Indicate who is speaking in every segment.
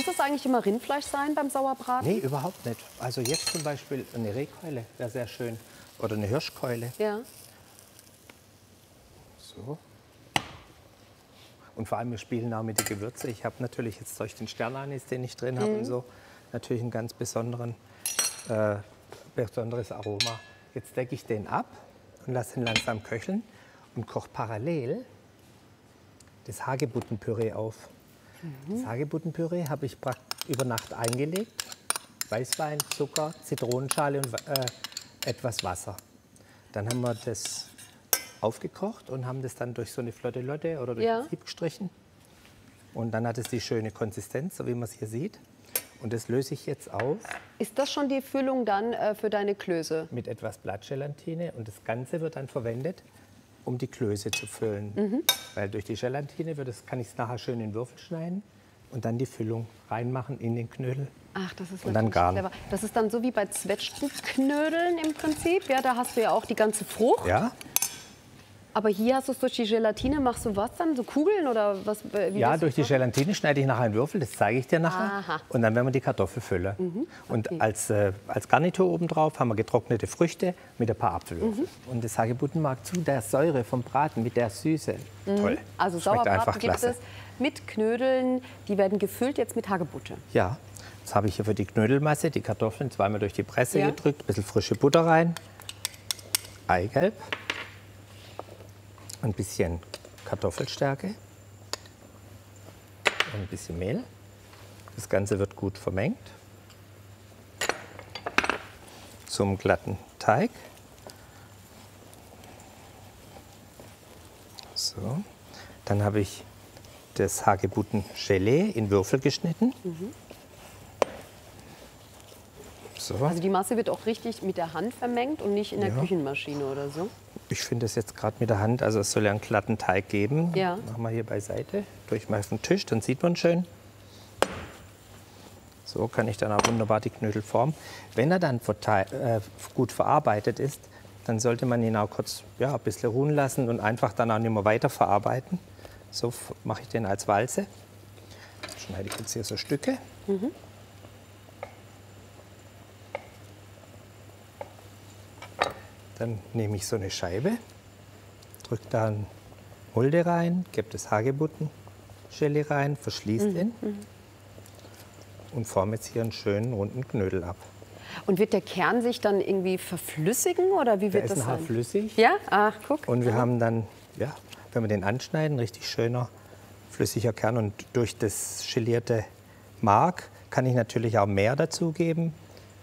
Speaker 1: Muss das eigentlich immer Rindfleisch sein beim Sauerbraten?
Speaker 2: Nee, überhaupt nicht. Also jetzt zum Beispiel eine Rehkeule wäre sehr schön. Oder eine Hirschkeule.
Speaker 1: Ja.
Speaker 2: So. Und vor allem, wir spielen auch mit den Gewürzen. Ich habe natürlich jetzt durch den Sternanis, den ich drin habe und so, natürlich ein ganz besonderes Aroma. Jetzt decke ich den ab und lasse ihn langsam köcheln und koche parallel das Hagebuttenpüree auf. Das Hagebuttenpüree habe ich über Nacht eingelegt. Weißwein, Zucker, Zitronenschale und etwas Wasser. Dann haben wir das aufgekocht und haben das dann durch so eine flotte Lotte oder durch ein Sieb gestrichen. Und dann hat es die schöne Konsistenz, so wie man es hier sieht. Und das löse ich jetzt auf.
Speaker 1: Ist das schon die Füllung dann für deine Klöße?
Speaker 2: Mit etwas Blattgelatine. Und das Ganze wird dann verwendet, um die Klöße zu füllen. Weil durch die Gelatine kann ich es nachher schön in Würfel schneiden und dann die Füllung reinmachen in den Knödel.
Speaker 1: Ach, das ist
Speaker 2: und dann garen.
Speaker 1: Clever. Das ist dann so wie bei Zwetschgenknödeln im Prinzip. Ja, da hast du ja auch die ganze Frucht.
Speaker 2: Ja.
Speaker 1: Aber hier hast du es durch die Gelatine. Machst du was dann? So Kugeln oder was?
Speaker 2: Ja, durch die Gelatine schneide ich nachher einen Würfel. Das zeige ich dir nachher.
Speaker 1: Aha.
Speaker 2: Und dann werden wir die Kartoffel füllen. Und als Garnitur obendrauf haben wir getrocknete Früchte mit ein paar Apfelwürfel. Und das Hagebuttenmark zu der Säure vom Braten mit der Süße. Toll.
Speaker 1: Also
Speaker 2: Schmeckt
Speaker 1: Sauerbraten
Speaker 2: einfach
Speaker 1: gibt
Speaker 2: klasse.
Speaker 1: es mit Knödeln. Die werden gefüllt jetzt mit Hagebutte.
Speaker 2: Ja, jetzt habe ich hier für die Knödelmasse die Kartoffeln zweimal durch die Presse gedrückt, ein bisschen frische Butter rein, Eigelb, ein bisschen Kartoffelstärke und ein bisschen Mehl. Das Ganze wird gut vermengt zum glatten Teig. So, dann habe ich das Hagebutten-Gelee in Würfel geschnitten. So.
Speaker 1: Also die Masse wird auch richtig mit der Hand vermengt und nicht in der Küchenmaschine oder so?
Speaker 2: Ich finde es jetzt gerade mit der Hand, also es soll ja einen glatten Teig geben.
Speaker 1: Ja.
Speaker 2: Machen wir hier beiseite, durch mal auf den Tisch, dann sieht man schön. So kann ich dann auch wunderbar die Knödel formen. Wenn er dann gut verarbeitet ist, dann sollte man ihn auch kurz ein bisschen ruhen lassen und einfach dann auch nicht mehr weiter verarbeiten. So mache ich den als Walze. Schneide ich jetzt hier so Stücke. Dann nehme ich so eine Scheibe, drücke da eine Mulde rein, gebe das Hagebutten-Gelee rein, verschließe den und forme jetzt hier einen schönen runden Knödel ab.
Speaker 1: Und wird der Kern sich dann irgendwie verflüssigen oder wie wird das
Speaker 2: Der ist nachher
Speaker 1: sein?
Speaker 2: flüssig.
Speaker 1: Ja? Ach, guck.
Speaker 2: Und wir haben dann, wenn wir den anschneiden, richtig schöner flüssiger Kern. Und durch das gelierte Mark kann ich natürlich auch mehr dazugeben.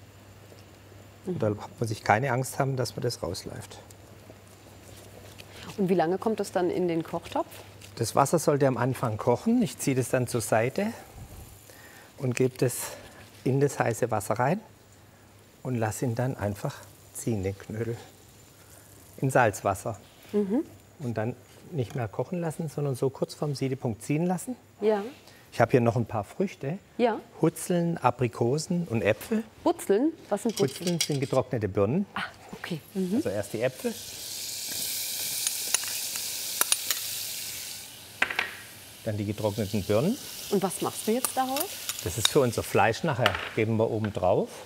Speaker 2: Da muss ich keine Angst haben, dass man das rausläuft.
Speaker 1: Und wie lange kommt das dann in den Kochtopf?
Speaker 2: Das Wasser sollte am Anfang kochen. Ich ziehe das dann zur Seite und gebe das in das heiße Wasser rein und lasse ihn dann einfach ziehen, den Knödel, in Salzwasser. Und dann nicht mehr kochen lassen, sondern so kurz vorm Siedepunkt ziehen lassen.
Speaker 1: Ja.
Speaker 2: Ich habe hier noch ein paar Früchte.
Speaker 1: Ja.
Speaker 2: Hutzeln, Aprikosen und Äpfel.
Speaker 1: Butzeln? Was sind Butzeln?
Speaker 2: Hutzeln sind getrocknete Birnen.
Speaker 1: Ah, okay.
Speaker 2: Also erst die Äpfel. Dann die getrockneten Birnen.
Speaker 1: Und was machst du jetzt daraus?
Speaker 2: Das ist für unser Fleisch nachher. Geben wir oben drauf.